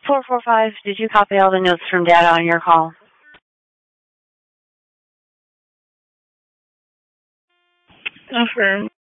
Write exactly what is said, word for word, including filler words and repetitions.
four four five, did you copy all the notes from Data on your call? Confirm.